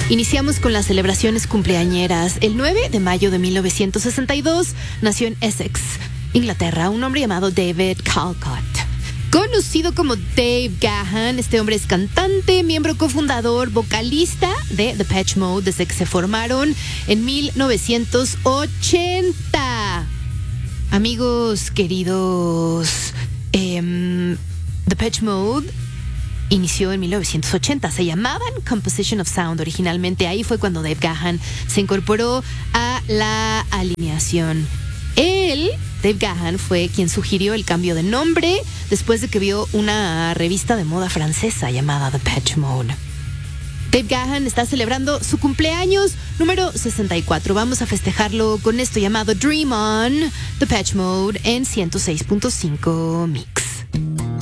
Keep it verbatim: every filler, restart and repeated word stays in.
Iniciamos con las celebraciones cumpleañeras. El nueve de mayo de mil novecientos sesenta y dos nació en Essex, Inglaterra, un hombre llamado David Calcott. Conocido como Dave Gahan, este hombre es cantante, miembro cofundador, vocalista de Depeche Mode desde que se formaron en mil novecientos ochenta. Amigos queridos, eh, Depeche Mode inició en mil novecientos ochenta. Se llamaban Composition of Sound originalmente. Ahí fue cuando Dave Gahan se incorporó a la alineación. Él, Dave Gahan, fue quien sugirió el cambio de nombre después de que vio una revista de moda francesa llamada Depeche Mode. Dave Gahan está celebrando su cumpleaños número sesenta y cuatro. Vamos a festejarlo con esto llamado Dream On, Depeche Mode en ciento seis punto cinco Mix.